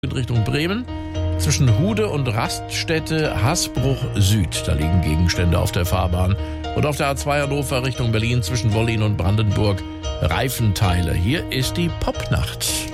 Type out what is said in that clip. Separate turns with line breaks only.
in Richtung Bremen. Zwischen Hude und Raststätte Hasbruch Süd. Da liegen Gegenstände auf der Fahrbahn. Und auf der A2 Hannover Richtung Berlin zwischen Wollin und Brandenburg Reifenteile. Hier ist die Popnacht.